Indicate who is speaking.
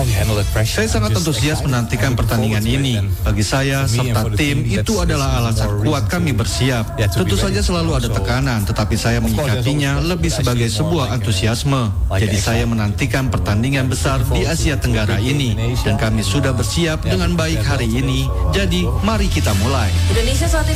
Speaker 1: Saya sangat antusias menantikan pertandingan ini. Bagi saya, serta tim, itu adalah alasan kuat kami bersiap. Tentu saja selalu ada tekanan, tetapi saya menyikapinya lebih sebagai sebuah antusiasme. Jadi saya menantikan pertandingan besar di Asia Tenggara ini. Dan kami sudah bersiap dengan baik hari ini. Jadi, mari kita mulai.
Speaker 2: Indonesia saat ini